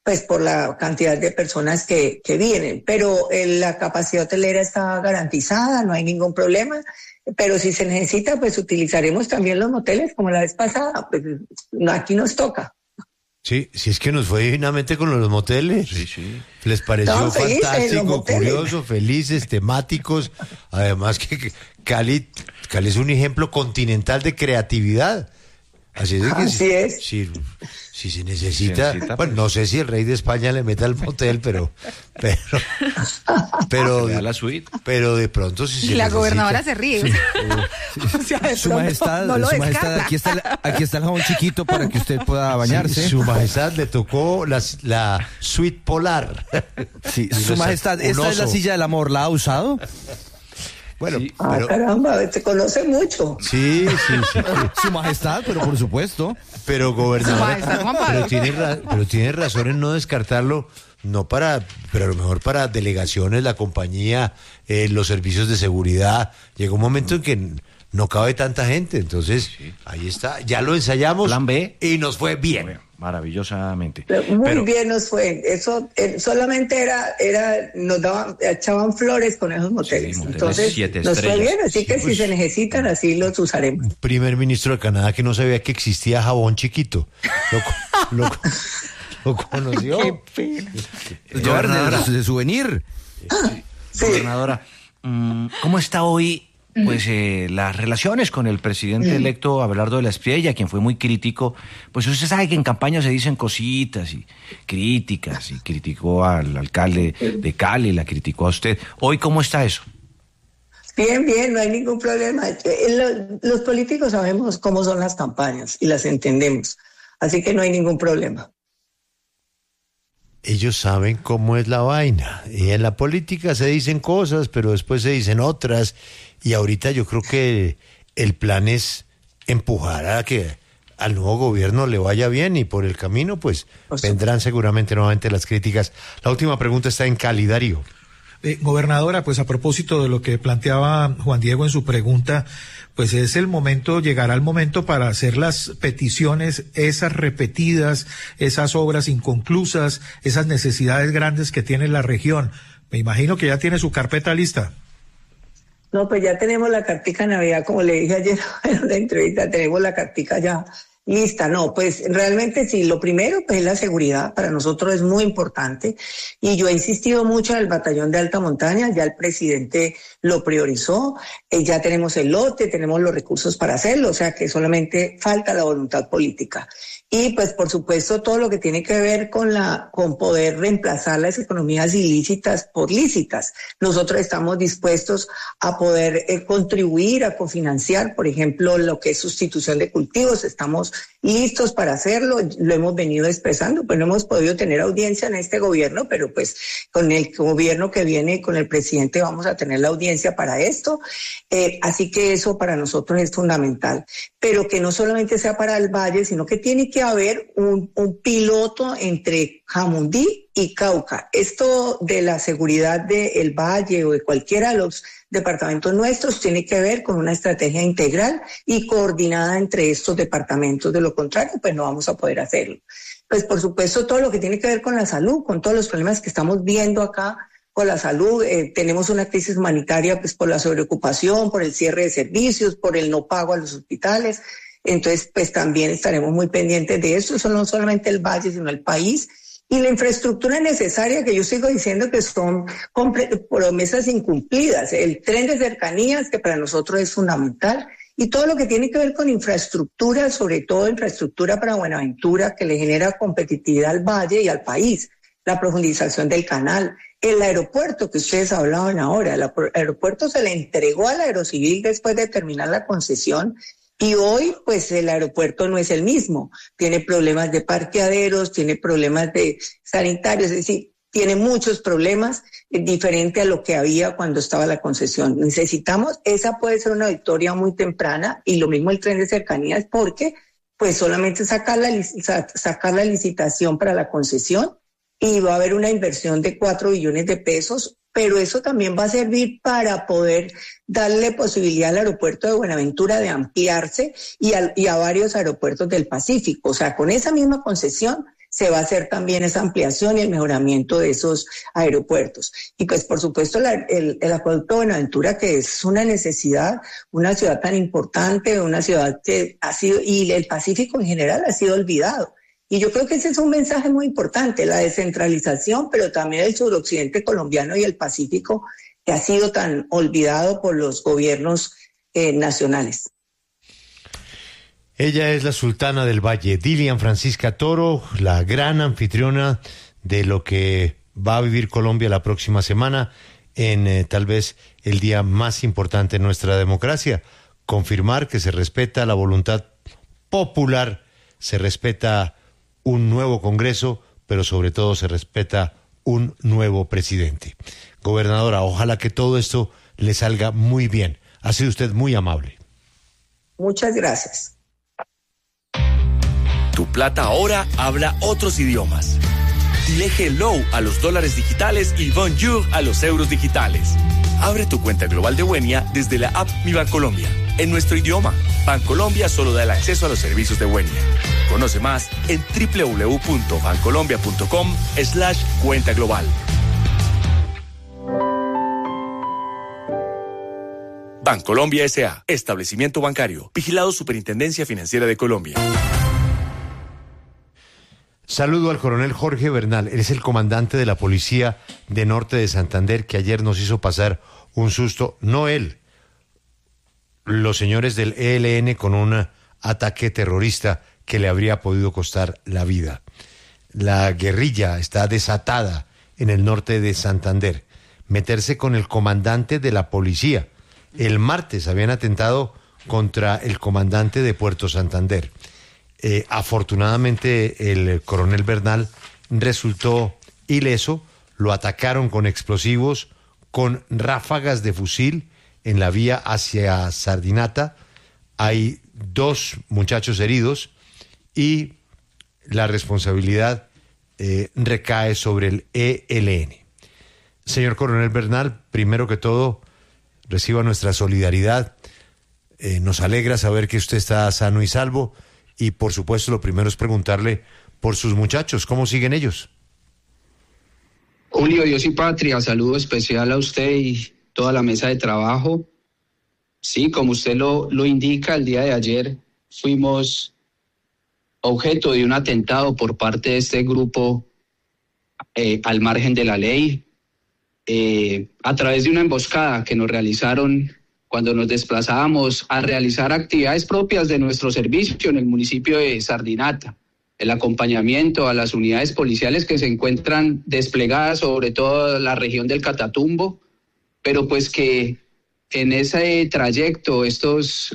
pues por la cantidad de personas que vienen. Pero la capacidad hotelera está garantizada, no hay ningún problema. Pero si se necesita, pues utilizaremos también los moteles como la vez pasada. Pues aquí nos toca. Sí, si es que nos fue divinamente con los moteles. Sí. Les pareció fantástico, curioso, felices, temáticos. Además que Cali es un ejemplo continental de creatividad. Así es. Si se necesita, bueno, pues, no sé si el rey de España le meta el motel, pero la suite. Pero de pronto si se la necesita, gobernadora se ríe. Sí. O sea, de Su pronto majestad, no lo su majestad, descarta. aquí está el jabón chiquito para que usted pueda bañarse. Sí, su majestad le tocó la suite polar. Sí, su majestad, esta es la silla del amor, ¿la ha usado? Bueno, sí. Caramba, te conoce mucho. Sí. Su majestad, pero por supuesto. Pero gobernador, pero tiene razón en no descartarlo, pero a lo mejor para delegaciones, la compañía, los servicios de seguridad. Llegó un momento en que no cabe tanta gente, entonces ahí está, ya lo ensayamos. Plan B. Y nos fue bien. Maravillosamente. Muy bien nos fue. Eso solamente echaban flores con esos moteles. Sí, entonces 7 nos estrellas. fue bien, así que si se necesitan, así los usaremos. Un primer ministro de Canadá que no sabía que existía jabón chiquito. Lo conoció. Qué pena. Gobernadora, de souvenir. Sí. Gobernadora, ¿cómo está hoy pues las relaciones con el presidente electo Abelardo de la Espriella, quien fue muy crítico? Pues usted sabe que en campaña se dicen cositas y críticas, y criticó al alcalde de Cali, la criticó a usted. ¿Hoy cómo está eso? Bien, no hay ningún problema. Los políticos sabemos cómo son las campañas y las entendemos, así que no hay ningún problema. Ellos saben cómo es la vaina, y en la política se dicen cosas, pero después se dicen otras, y ahorita yo creo que el plan es empujar a que al nuevo gobierno le vaya bien, y por el camino pues vendrán seguramente nuevamente las críticas. La última pregunta está en Cali, Darío. Gobernadora, pues a propósito de lo que planteaba Juan Diego en su pregunta, pues llegará el momento para hacer las peticiones, esas repetidas, esas obras inconclusas, esas necesidades grandes que tiene la región. Me imagino que ya tiene su carpeta lista. No, pues ya tenemos la cartica Navidad, como le dije ayer en la entrevista, tenemos la cartica ya lista. No, pues realmente sí, lo primero pues es la seguridad, para nosotros es muy importante, y yo he insistido mucho en el batallón de alta montaña, ya el presidente lo priorizó, ya tenemos el lote, tenemos los recursos para hacerlo, o sea que solamente falta la voluntad política. Y pues por supuesto todo lo que tiene que ver con poder reemplazar las economías ilícitas por lícitas. Nosotros estamos dispuestos a poder contribuir a cofinanciar, por ejemplo, lo que es sustitución de cultivos. Estamos listos para hacerlo, lo hemos venido expresando, pues no hemos podido tener audiencia en este gobierno, pero pues con el gobierno que viene, con el presidente, vamos a tener la audiencia para esto. Así que eso para nosotros es fundamental, pero que no solamente sea para el Valle, sino que tiene que haber un piloto entre Jamundí y Cauca. Esto de la seguridad del Valle o de cualquiera de los departamentos nuestros tiene que ver con una estrategia integral y coordinada entre estos departamentos. De lo contrario, pues no vamos a poder hacerlo. Pues por supuesto todo lo que tiene que ver con la salud, con todos los problemas que estamos viendo acá con la salud, tenemos una crisis humanitaria pues por la sobreocupación, por el cierre de servicios, por el no pago a los hospitales. Entonces, pues también estaremos muy pendientes de eso. Eso no solamente el Valle, sino el país. Y la infraestructura necesaria, que yo sigo diciendo que son promesas incumplidas. El tren de cercanías, que para nosotros es fundamental. Y todo lo que tiene que ver con infraestructura, sobre todo infraestructura para Buenaventura, que le genera competitividad al Valle y al país. La profundización del canal. El aeropuerto que ustedes hablaban ahora. El aeropuerto se le entregó al Aerocivil después de terminar la concesión. Y hoy, pues, el aeropuerto no es el mismo. Tiene problemas de parqueaderos, tiene problemas de sanitarios, es decir, tiene muchos problemas diferente a lo que había cuando estaba la concesión. Necesitamos, esa puede ser una victoria muy temprana, y lo mismo el tren de cercanías, porque pues solamente sacar la licitación para la concesión, y va a haber una inversión de 4 billones de pesos, pero eso también va a servir para poder darle posibilidad al aeropuerto de Buenaventura de ampliarse y a varios aeropuertos del Pacífico. O sea, con esa misma concesión se va a hacer también esa ampliación y el mejoramiento de esos aeropuertos. Y pues por supuesto el acueducto Buenaventura, que es una necesidad, una ciudad tan importante, una ciudad que ha sido, y el Pacífico en general ha sido olvidado. Y yo creo que ese es un mensaje muy importante, la descentralización, pero también el suroccidente colombiano y el Pacífico, que ha sido tan olvidado por los gobiernos nacionales. Ella es la sultana del Valle, Dilian Francisca Toro, la gran anfitriona de lo que va a vivir Colombia la próxima semana en tal vez el día más importante de nuestra democracia. Confirmar que se respeta la voluntad popular, se respeta un nuevo Congreso, pero sobre todo se respeta un nuevo presidente. Gobernadora, ojalá que todo esto le salga muy bien. Ha sido usted muy amable. Muchas gracias. Tu plata ahora habla otros idiomas. Dile hello a los dólares digitales y bonjour a los euros digitales. Abre tu cuenta global de Wenia desde la app Mi Bancolombia. En nuestro idioma, Bancolombia solo da el acceso a los servicios de Wenia. Conoce más en www.bancolombia.com/cuenta global. Bancolombia S.A. Establecimiento bancario. Vigilado Superintendencia Financiera de Colombia. Saludo al coronel Jorge Bernal. Él es el comandante de la Policía de Norte de Santander, que ayer nos hizo pasar un susto. No él, los señores del ELN, con un ataque terrorista que le habría podido costar la vida. La guerrilla está desatada en el norte de Santander. Meterse con el comandante de la policía. El martes habían atentado contra el comandante de Puerto Santander. Afortunadamente el coronel Bernal resultó ileso. Lo atacaron con explosivos, con ráfagas de fusil en la vía hacia Sardinata. Hay 2 muchachos heridos y la responsabilidad recae sobre el ELN. Señor coronel Bernal, primero que todo, reciba nuestra solidaridad. Nos alegra saber que usted está sano y salvo. Y por supuesto, lo primero es preguntarle por sus muchachos, ¿cómo siguen ellos? Julio, Dios y Patria, saludo especial a usted y toda la mesa de trabajo. Sí, como usted lo indica, el día de ayer fuimos objeto de un atentado por parte de este grupo al margen de la ley, a través de una emboscada que nos realizaron cuando nos desplazábamos a realizar actividades propias de nuestro servicio en el municipio de Sardinata, el acompañamiento a las unidades policiales que se encuentran desplegadas sobre toda la región del Catatumbo, pero pues que en ese trayecto estos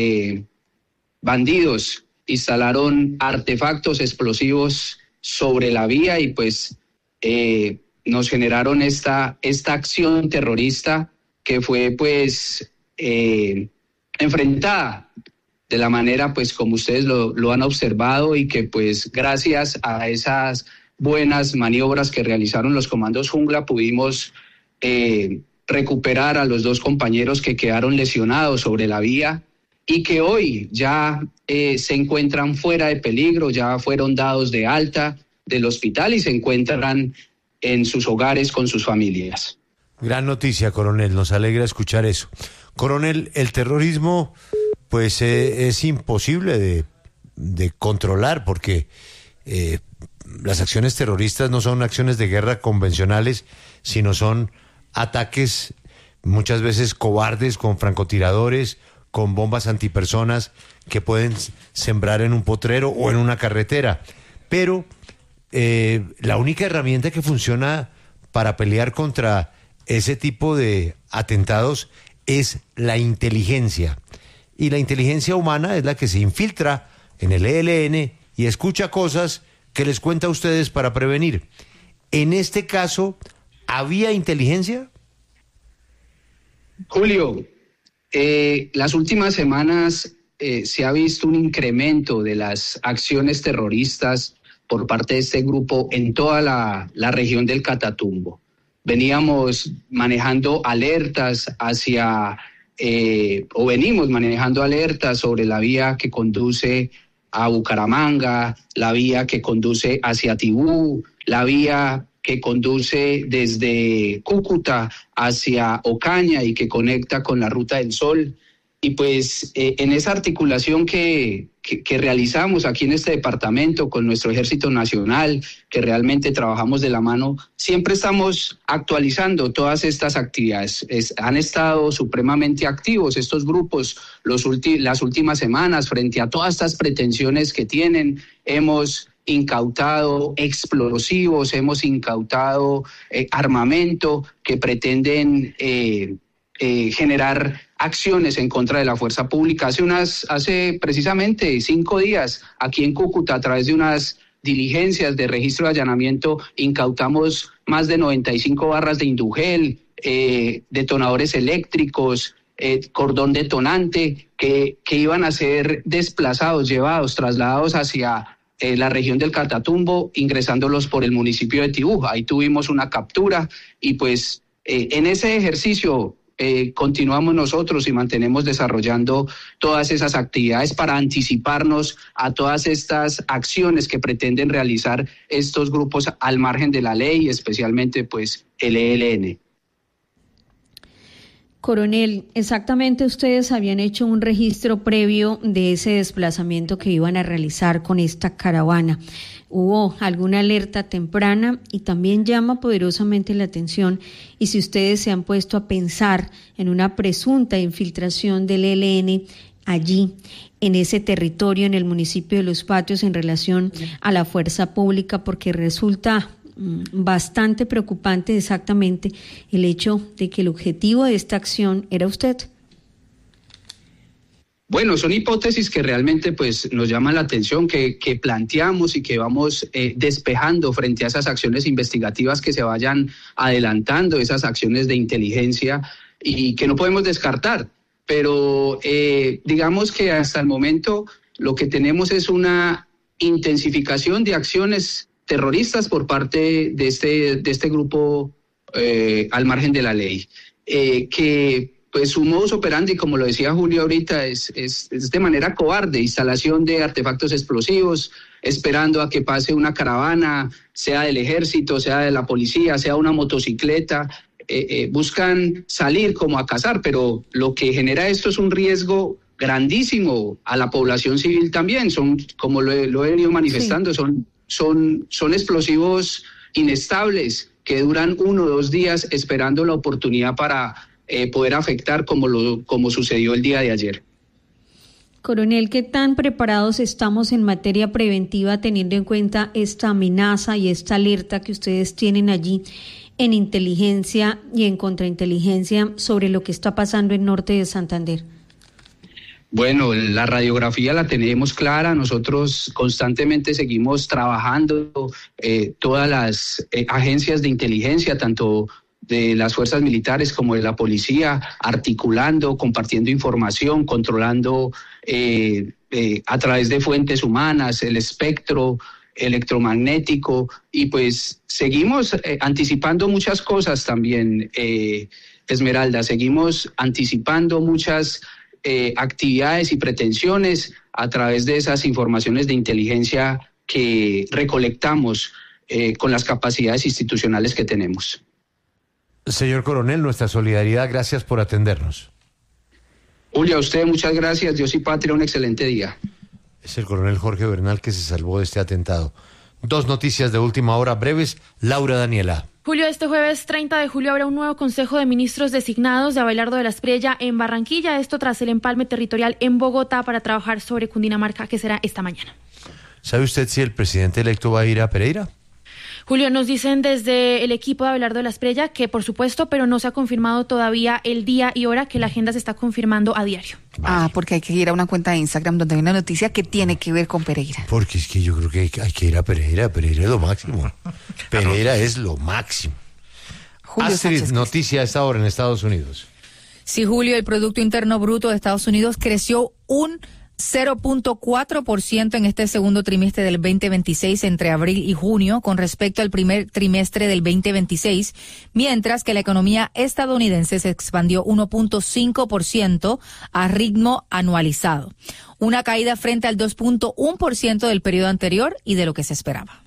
bandidos instalaron artefactos explosivos sobre la vía y pues nos generaron esta acción terrorista que fue pues enfrentada de la manera pues como ustedes lo han observado y que pues gracias a esas buenas maniobras que realizaron los comandos Jungla pudimos recuperar a los 2 compañeros que quedaron lesionados sobre la vía y que hoy ya se encuentran fuera de peligro, ya fueron dados de alta del hospital y se encuentran en sus hogares con sus familias. Gran noticia, coronel, nos alegra escuchar eso. Coronel, el terrorismo pues es imposible de controlar porque las acciones terroristas no son acciones de guerra convencionales, sino son ataques muchas veces cobardes con francotiradores, con bombas antipersonas que pueden sembrar en un potrero o en una carretera. Pero la única herramienta que funciona para pelear contra ese tipo de atentados es la inteligencia. Y la inteligencia humana es la que se infiltra en el ELN y escucha cosas que les cuenta a ustedes para prevenir. En este caso, ¿había inteligencia? Julio, las últimas semanas se ha visto un incremento de las acciones terroristas por parte de este grupo en toda la región del Catatumbo. Veníamos manejando alertas venimos manejando alertas sobre la vía que conduce a Bucaramanga, la vía que conduce hacia Tibú, la vía que conduce desde Cúcuta hacia Ocaña y que conecta con la Ruta del Sol. Y pues en esa articulación que realizamos aquí en este departamento con nuestro Ejército Nacional, que realmente trabajamos de la mano, siempre estamos actualizando todas estas actividades. Han estado supremamente activos estos grupos las últimas semanas frente a todas estas pretensiones que tienen. Hemos incautado explosivos, hemos incautado armamento que pretenden generar acciones en contra de la fuerza pública. Hace precisamente 5 días, aquí en Cúcuta, a través de unas diligencias de registro de allanamiento, incautamos más de 95 barras de indugel, detonadores eléctricos, cordón detonante, que iban a ser desplazados, trasladados hacia la región del Catatumbo, ingresándolos por el municipio de Tibú. Ahí tuvimos una captura y pues en ese ejercicio continuamos nosotros y mantenemos desarrollando todas esas actividades para anticiparnos a todas estas acciones que pretenden realizar estos grupos al margen de la ley, especialmente pues el ELN. Coronel, exactamente ustedes habían hecho un registro previo de ese desplazamiento que iban a realizar con esta caravana. ¿Hubo alguna alerta temprana? Y también llama poderosamente la atención, y si ustedes se han puesto a pensar en una presunta infiltración del ELN allí, en ese territorio, en el municipio de Los Patios, en relación a la fuerza pública, porque resulta bastante preocupante exactamente el hecho de que el objetivo de esta acción era usted. Bueno, son hipótesis que realmente pues nos llaman la atención, que planteamos y que vamos despejando frente a esas acciones investigativas que se vayan adelantando, esas acciones de inteligencia y que no podemos descartar. Pero digamos que hasta el momento lo que tenemos es una intensificación de acciones terroristas por parte de este grupo al margen de la ley, que pues su modus operandi, como lo decía Julio ahorita, es de manera cobarde, instalación de artefactos explosivos, esperando a que pase una caravana, sea del ejército, sea de la policía, sea una motocicleta, buscan salir como a cazar, pero lo que genera esto es un riesgo grandísimo a la población civil también. Son, como lo he venido manifestando, sí. Son explosivos inestables que duran 1 o 2 días esperando la oportunidad para poder afectar como sucedió el día de ayer. Coronel, ¿qué tan preparados estamos en materia preventiva teniendo en cuenta esta amenaza y esta alerta que ustedes tienen allí en inteligencia y en contrainteligencia sobre lo que está pasando en norte de Santander? Bueno, la radiografía la tenemos clara. Nosotros constantemente seguimos trabajando, todas las agencias de inteligencia, tanto de las fuerzas militares como de la policía, articulando, compartiendo información, controlando a través de fuentes humanas, el espectro electromagnético, y pues seguimos anticipando muchas cosas también, Esmeralda, seguimos anticipando muchas actividades y pretensiones a través de esas informaciones de inteligencia que recolectamos con las capacidades institucionales que tenemos. Señor Coronel, nuestra solidaridad, gracias por atendernos. Julio, a usted muchas gracias, Dios y patria, un excelente día. Es el coronel Jorge Bernal que se salvó de este atentado. 2 noticias de última hora breves. Laura Daniela. Julio, este jueves 30 de julio habrá un nuevo Consejo de Ministros designados de Abelardo de la Espriella en Barranquilla, esto tras el empalme territorial en Bogotá para trabajar sobre Cundinamarca, que será esta mañana. ¿Sabe usted si el presidente electo va a ir a Pereira? Julio, nos dicen desde el equipo de Abelardo de la Espriella que por supuesto, pero no se ha confirmado todavía el día y hora, que la agenda se está confirmando a diario. Vale. Porque hay que ir a una cuenta de Instagram donde hay una noticia que tiene que ver con Pereira. Porque es que yo creo que hay que ir a Pereira. Pereira es lo máximo. Pereira es lo máximo. Julio Astrid, Sánchez, noticia a esta hora en Estados Unidos. Sí, Julio, el Producto Interno Bruto de Estados Unidos creció un 0.4% en este segundo trimestre del 2026 entre abril y junio con respecto al primer trimestre del 2026, mientras que la economía estadounidense se expandió 1.5% a ritmo anualizado, una caída frente al 2.1% del periodo anterior y de lo que se esperaba.